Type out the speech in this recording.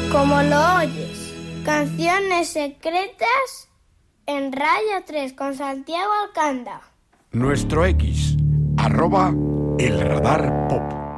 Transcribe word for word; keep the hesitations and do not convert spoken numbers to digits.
Como lo oyes, canciones secretas en Radio tres con Santiago Alcanda. Nuestro X, arroba El Radar Pop.